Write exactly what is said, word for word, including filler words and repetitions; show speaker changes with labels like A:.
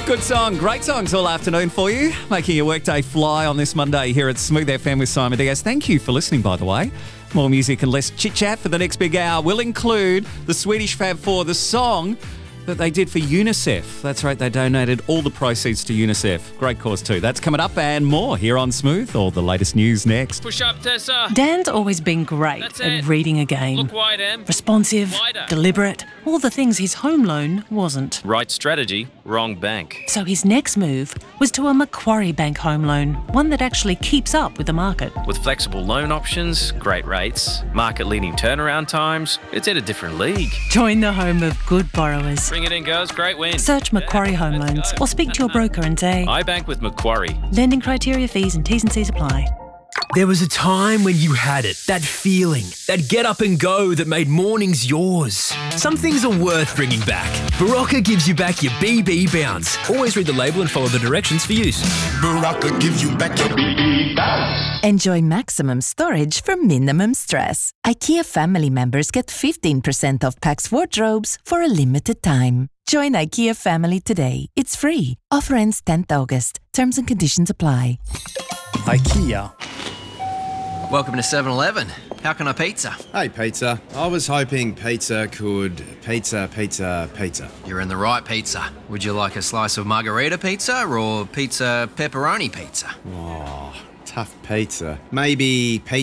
A: Good song, great songs all afternoon for you, making your workday fly on this Monday here at Smooth F M with Simon Diaz. Thank you for listening, by the way. More music and less chit-chat for the next big hour. We'll include the Swedish Fab Four, the song that they did for UNICEF. That's right, they donated all the proceeds to UNICEF. Great cause too. That's coming up and more here on Smooth. All the latest news next.
B: Push up, Tessa.
C: Dan's always been great
B: That's
C: at
B: it.
C: reading a game.
B: Look wide, Em.
C: Responsive,
B: Wider.
C: deliberate, all the things his home loan wasn't.
B: Right strategy, wrong bank.
C: So his next move was to a Macquarie Bank home loan, one that actually keeps up with the market.
B: With flexible loan options, great rates, market-leading turnaround times, it's in a different league.
C: Join the home of good borrowers.
B: Bring it in, girls. Great win.
C: Search Macquarie Home Loans or speak to your broker and say,
B: I bank with Macquarie.
C: lending criteria, fees and T's and C's apply.
D: There was a time when you had it, that feeling, that get up and go that made mornings yours. Some things are worth bringing back. Barocca gives you back your B B bounce. Always read the label and follow the directions for use.
E: Barocca gives you back your B B bounce.
F: Enjoy maximum storage for minimum stress. IKEA family members get fifteen percent off Pax wardrobes for a limited time. Join IKEA family today. It's free. Offer ends tenth August. Terms and conditions apply.
G: IKEA.
H: Welcome to seven eleven. How can I pizza?
I: Hey, pizza. I was hoping pizza could pizza, pizza, pizza.
H: You're in the right pizza. Would you like a slice of margarita pizza or pizza pepperoni pizza?
I: Oh, tough pizza. Maybe pizza.